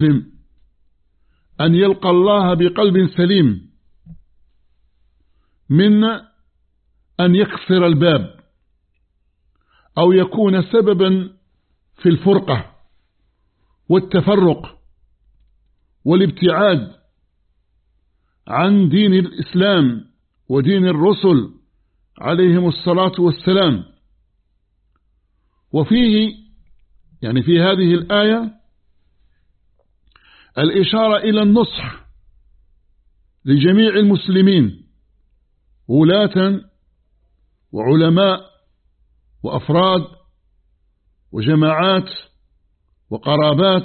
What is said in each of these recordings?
أن يلقى الله بقلب سليم من أن يكسر الباب أو يكون سببا في الفرقة والتفرق والابتعاد عن دين الإسلام ودين الرسل عليهم الصلاة والسلام. وفيه يعني في هذه الآية الإشارة إلى النصح لجميع المسلمين ولاة وعلماء وأفراد وجماعات وقرابات،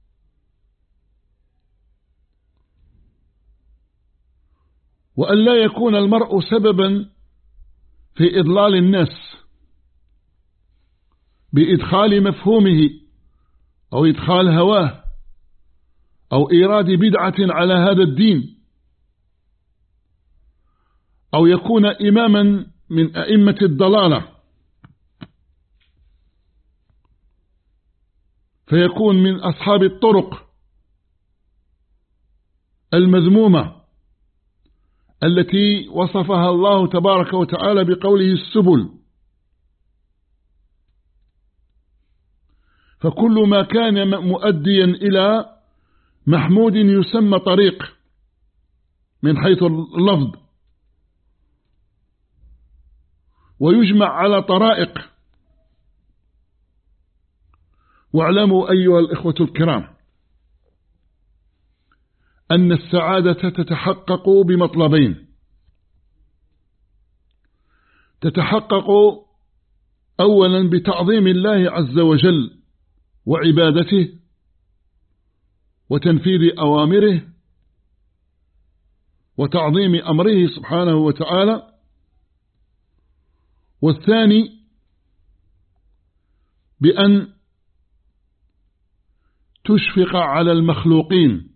وأن لا يكون المرء سببا في إضلال الناس بإدخال مفهومه أو إدخال هواه أو إيراد بدعة على هذا الدين، أو يكون إماما من أئمة الضلالة فيكون من أصحاب الطرق المذمومة التي وصفها الله تبارك وتعالى بقوله السبل. فكل ما كان مؤديا إلى محمود يسمى طريق من حيث اللفظ، ويجمع على طرائق. واعلموا أيها الإخوة الكرام أن السعادة تتحقق بمطلبين: تتحقق أولا بتعظيم الله عز وجل وعبادته وتنفيذ أوامره وتعظيم أمره سبحانه وتعالى، والثاني بأن تشفق على المخلوقين،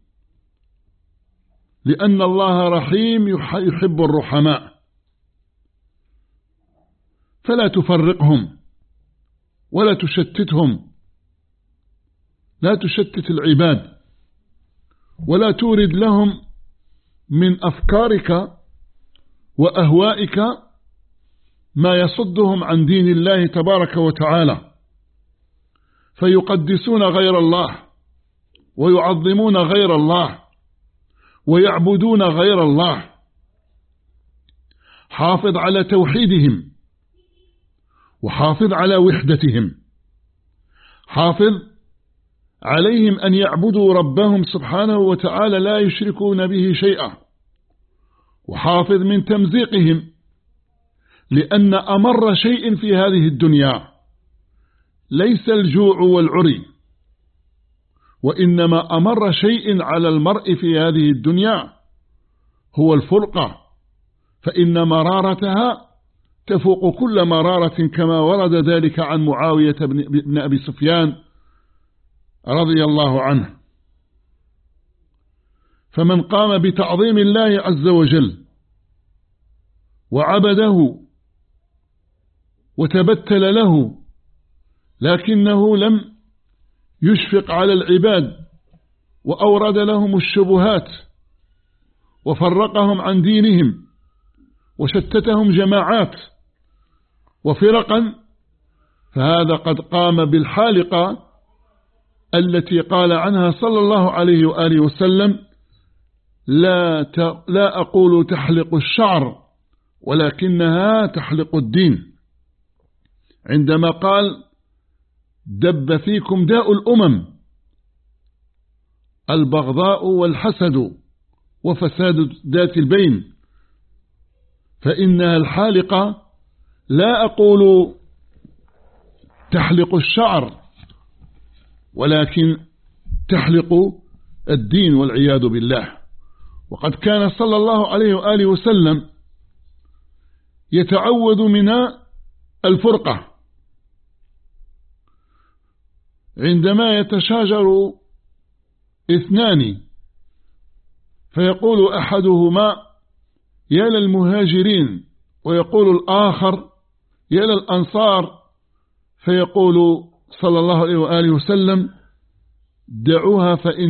لأن الله رحيم يحب الرحماء، فلا تفرقهم ولا تشتتهم، لا تشتت العباد ولا تورد لهم من أفكارك وأهوائك ما يصدهم عن دين الله تبارك وتعالى، فيقدسون غير الله ويعظمون غير الله ويعبدون غير الله. حافظ على توحيدهم وحافظ على وحدتهم، حافظ عليهم أن يعبدوا ربهم سبحانه وتعالى لا يشركون به شيئا، وحافظ من تمزيقهم، لأن أمر شيء في هذه الدنيا ليس الجوع والعري، وإنما أمر شيء على المرء في هذه الدنيا هو الفرقة، فإن مرارتها تفوق كل مرارة، كما ورد ذلك عن معاوية بن أبي سفيان رضي الله عنه. فمن قام بتعظيم الله عز وجل وعبده وتبتل له، لكنه لم يشفق على العباد وأورد لهم الشبهات وفرقهم عن دينهم وشتتهم جماعات وفرقا، فهذا قد قام بالحالقة التي قال عنها صلى الله عليه وآله وسلم: لا أقول تحلق الشعر ولكنها تحلق الدين، عندما قال: دب فيكم داء الأمم البغضاء والحسد وفساد ذات البين، فإنها الحالقة لا أقول تحلق الشعر ولكن تحلق الدين والعياذ بالله. وقد كان صلى الله عليه وآله وسلم يتعوذ من الفرقة عندما يتشاجر اثنان فيقول أحدهما: يا للمهاجرين، ويقول الآخر: يا للأنصار، فيقول صلى الله عليه وآله وسلم: دعوها فإن